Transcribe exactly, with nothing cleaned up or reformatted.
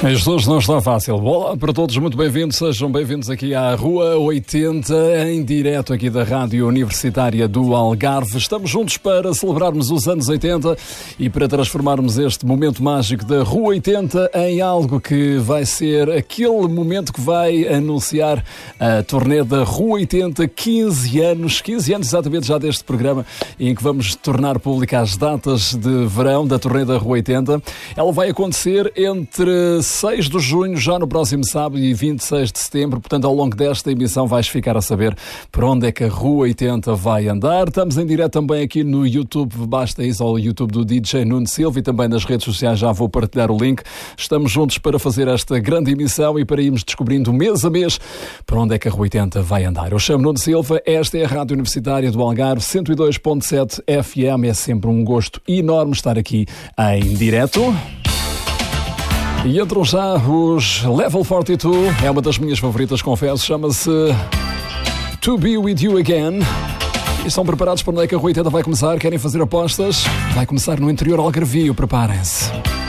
Isto hoje não está fácil. Olá para todos, muito bem-vindos, sejam bem-vindos aqui à Rua oitenta, em direto aqui da Rádio Universitária do Algarve. Estamos juntos para celebrarmos os anos oitenta e para transformarmos este momento mágico da Rua oitenta em algo que vai ser aquele momento que vai anunciar a turnê da Rua oitenta, quinze anos, quinze anos exatamente já deste programa, em que vamos tornar públicas as datas de verão da turnê da Rua oitenta. Ela vai acontecer entre seis de junho, já no próximo sábado, e vinte e seis de setembro. Portanto, ao longo desta emissão vais ficar a saber por onde é que a Rua oitenta vai andar. Estamos em direto também aqui no YouTube, basta ir ao YouTube do D J Nuno Silva, e também nas redes sociais já vou partilhar o link. Estamos juntos para fazer esta grande emissão e para irmos descobrindo mês a mês por onde é que a Rua oitenta vai andar. Eu chamo Nuno Silva, esta é a Rádio Universitária do Algarve, cento e dois ponto sete F M. É sempre um gosto enorme estar aqui em direto. E entram já os Level quarenta e dois, é uma das minhas favoritas, confesso, chama-se To Be With You Again. E estão preparados para onde é que a Rua oitenta vai começar? Querem fazer apostas? Vai começar no interior algarvio, preparem-se.